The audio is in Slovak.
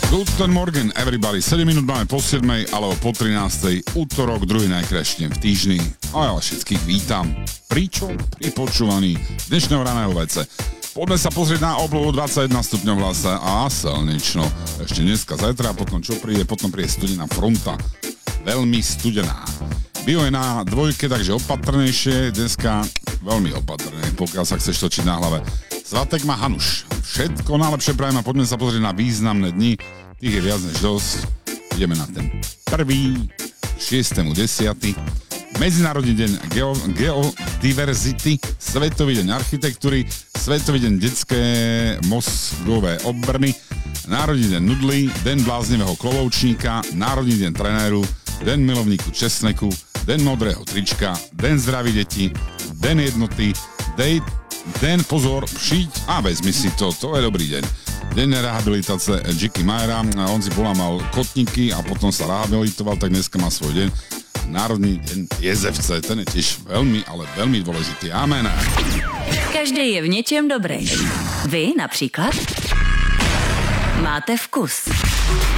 Guten Morgen, everybody. 7 minút máme po 7, alebo po 13. Útorok, druhý najkrajší deň v týždni. A ja všetkých vítam. Pričom pri počúvaní dnešného raného vece. Poďme sa pozrieť na oblohu 21 stupňov v Lase a slnečno. Ešte dneska, zajtra, potom čo príde, potom príde studená fronta. Veľmi studená. Bio je na dvojke, takže opatrnejšie. Dneska veľmi opatrné, pokiaľ sa chceš točiť na hlave. Svatek má Hanuš. Všetko najlepšie prajem a poďme sa pozrieť na významné dni. Tých je viac než dosť. Ideme na ten 1.6.10. Medzinárodný deň geodiverzity, Svetový deň architektúry, Svetový deň detské mozgové obrny, Národný deň nudly, Deň bláznivého kloloučníka, Národný deň trenéru, Deň milovníku česneku, Deň modrého trička, Deň zdraví deti, Deň jednoty, Deň pozor, šiť a vezmi si to, to je dobrý deň. Deň rehabilitácie Jicky Mayera, on si polámal kotníky a potom sa rehabilitoval, tak dneska má svoj deň. Národný deň jezevce, ten je tiež veľmi, ale veľmi dôležitý. Amen. Každý je v něčem dobrý. Vy například máte vkus.